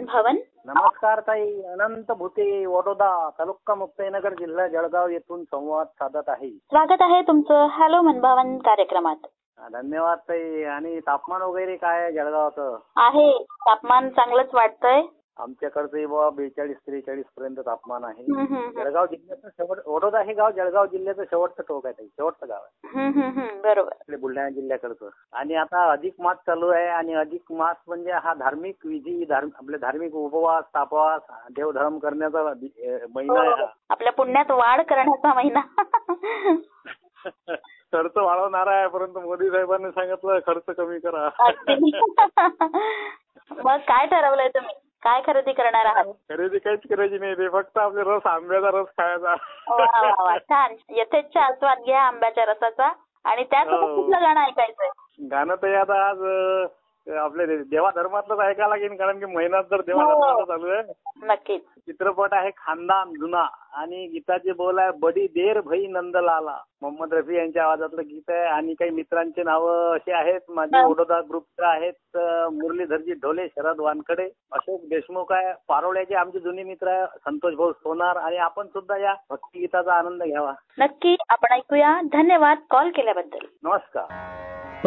भवन. नमस्कार ताई. अनंत भुते, वडोदा तालुका मुक्ताईनगर, जिल्हा जळगाव येथून संवाद साधत आहे. स्वागत आहे तुमचं हॅलो मन भवन कार्यक्रमात. धन्यवाद ताई. आणि तापमान वगैरे काय आहे जळगावचं? आहे तापमान चांगलंच वाटतंय. आमच्याकडचे 42-43 पर्यंत तापमान आहे. हम्म. जळगाव जिल्ह्याचं शेवट, वडोदा हे गाव जळगाव जिल्ह्याचं शेवटचं टोक आहे ताई, शेवटचं गाव आहे. बरोबर. आपल्या बुलढाणा जिल्ह्याकडचं. आणि आता अधिक मास चालू आहे आणि अधिक मास म्हणजे हा धार्मिक विधी, आपले धार्मिक उपवास, तापवास, देवधर्म करण्याचा महिना आहे. आपल्या पुण्यात वाढ करण्याचा महिना. खर्च वाढवणारा आहे, परंतु मोदी साहेबांनी सांगितलं खर्च कमी करा. मग काय ठरवलंय तुम्ही? काय खरेदी करणार आहात? खरेदी काहीच करायची नाही, ते फक्त आपले रस, आंब्याचा रस खायचा. वा छान. यथेच्छ आस्वाद घ्या आंब्याच्या रसाचा. आणि त्यासोबत कुठलं गाणं ऐकायचंय? गाणं तर आता आज आपल्या देवा धर्मातलंच ऐकायला लागेल, कारण की महिन्यात जर देवा धर्माचं चालू आहे. नक्कीच. चित्रपट आहे खानदान जुना आणि गीताचे बोल आहे बडी देर भई नंदलाला. मोहम्मद रफी यांच्या आवाजातलं गीत आहे. आणि काही मित्रांचे नावं असे आहेत, माझे वडोदा ग्रुपचे आहेत, मुरलीधरजी ढोले, शरद वानखडे, अशोक देशमुख आहे, पारोळ्याचे आमचे जुने मित्र आहे, संतोष भाऊ सोनार. आणि आपण सुद्धा या भक्तिगीताचा आनंद घ्यावा. नक्की आपण ऐकूया. धन्यवाद कॉल केल्याबद्दल. नमस्कार.